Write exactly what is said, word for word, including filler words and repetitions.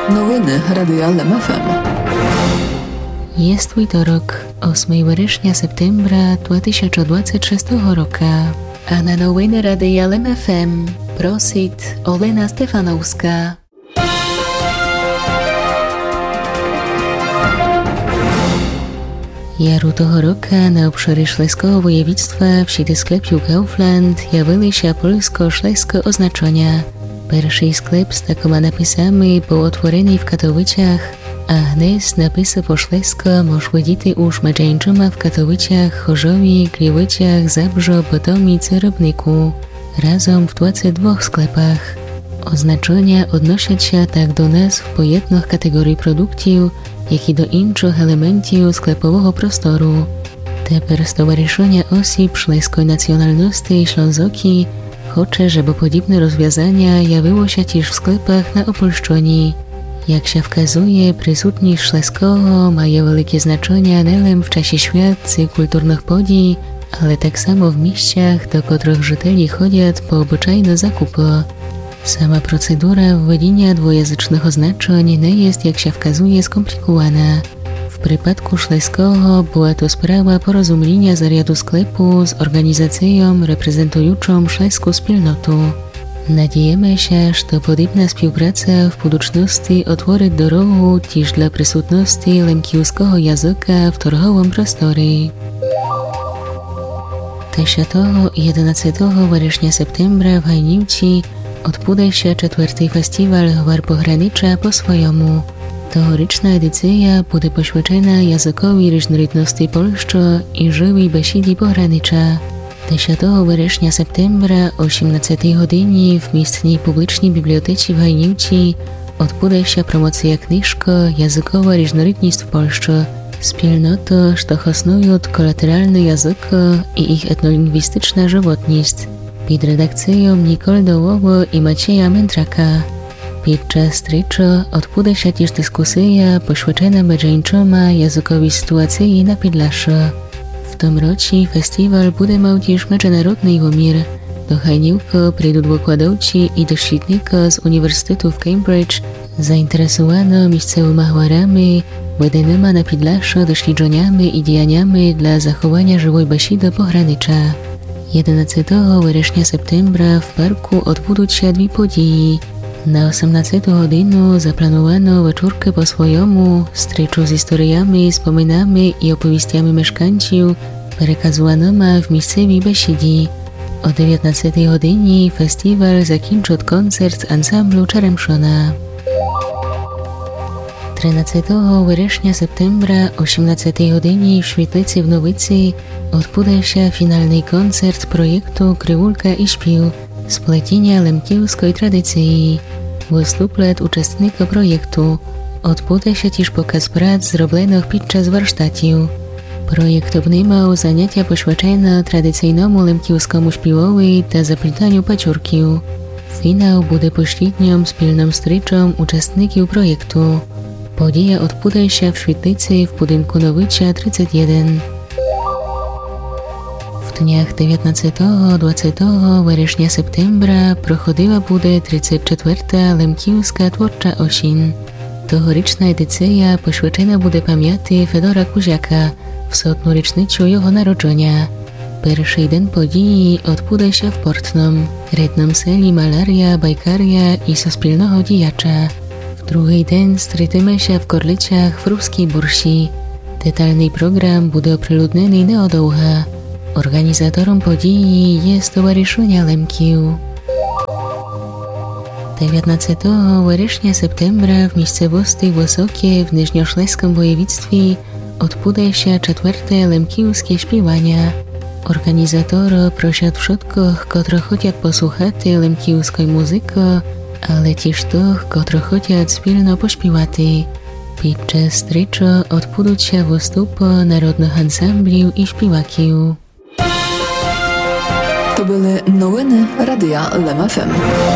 Новини Радіо Лем еф ем. Jest wtorek, ósmego września septembra dwa tysiące dwudziestego szóstego roku, a na nowiny Radia Lem ef em prosi Olena Stefanowska. Jaru того року на обширі Шлеського воєвідства в щиті склепів Kaufland явилися польсько-шлеське означення. Перший склеп з такими написами був утворений в Катовичах, а гнес написи по-шлесько мож видіти у Шмадженчума в Катовичах, Хожові, Крівичах, Забжо, Потомі, Церобнику. Разом в двадцять двох склепах. Означення односяться так до назв поєднаних категорій продуктів, як і до інших елементів склепового простору. Тепер Stowarzyszenie Osób Szlejskiej Nacjonalności Ślązoki хоче, żeby подібне розв'язання явилося тіж в склепах на Опольщині. Як się wskazuje, присутність Шлеського має велике значення не лише в часі свят чи культурних подій, але так само в місцях, до котрих жителі ходять по обичайно закупу. Sama procedura wwedzenia dwujęzycznych oznaczeń nie jest, jak się wskazuje, skomplikowana. W przypadku Szlejskiego była to sprawa porozumienia zarяду sklepu z organizacją reprezentującą szlejską wspólnotę. Nadziejemy się, że podobna współpraca w przyszłości otworzy drogę też dla przysutności lemkiuskiego języka w torgowym prostorze. dziesiątego i jedenastego września septembra w Hajniwci odbędzie się czwarty festiwal Gwar Pogranicza po swojemu. Tegoryczna edycja będzie poświęcona językowi różnorodności polszczo i żywej besiedzi pogranicza. dziesiątego września septembra o osiemnastej godzinie w miejscowej publicznej bibliotece w Hajniwci odbędzie się promocja książki Językowa różnorodność w Polsce. Wspólnoto, że hosnują kolateralne języki i ich etnolingwistyczna żywotność. Pod redakcją Nicole Dołowo i Macieja Mędraka. Podczas stryczo odbędzie się też dyskusja poświęcona bieżącemu językowi sytuacji na Podlaszu. W tym roku festiwal będzie miał też międzynarodny wymiar. Do Hajniwki przyjdą wykładowcy i doświadczeni z Uniwersytetu w Cambridge zainteresowani miejscowymi gwarami, wydanymi na Podlaszu doświadczeniami i działaniami dla zachowania żywej besiedy pogranicza. jedenastego września septembra w parku odbędą się dwie podії. Na osiemnastą godzinę zaplanowano wieczórkę po swojemu, stryczu z historiami, wspominami i opowieściami mieszkańców, przekazywanymi w miejscowej besiedzie. O dziewiętnastej godzinie festiwal zakończy koncert ansamblu Czaremszona. trzynastego września septembra o osiemnastej godzinie w Świetlicy w Nowicy odbędzie się finalny koncert projektu Krywulka i śpiew splecienia lemkiewskiej tradycji. Wystąpią uczestnicy projektu. Odbędzie się też pokaz prac zrobionych podczas warsztatów. Projekt obejmował zajęcia poświęcone tradycyjnemu lemkiewskiemu śpiewowi i zapletaniu paciorków. Finał będzie pośrednią wspólną stryczą uczestników projektu. Podія odbędzie się w Świetlicy w budynku Nowicia trzydzieści jeden. W dniach dziewiętnastego do dwudziestego września septembra prochodziła będzie trzydziesta czwarta Lemkiewska Twórcza Oseń. Tegoryczna edycja poświęcona będzie pamięci Fedora Kuziaka w setną rocznicę jego narodzenia. Pierwszy dzień podії odbędzie się w Portnom, rednym seli malaria, bajkaria i sospólnego dijacza. Drugi dzień strytymy się w Korlicach w Ruskiej Bursi. Detalny program będzie opriludniony nieodługo. Organizatorem podії jest Stowarzyszenie Lemkiów. dziewiętnastego września septembra w miejscowości Wysokie w Niżnioszlejskim województwie odbędzie się czwarte lemkiewskie śpiewania. Organizator prosi wszystkich, którzy chcą posłuchać lemkiewskiej muzyki, ale też tych, którzy chcą wspólnie pośpiewać. Podczas stryczo odbędą się występy narodnych ansambliów i śpiewaków. To były новини Радіо Лем еф ем.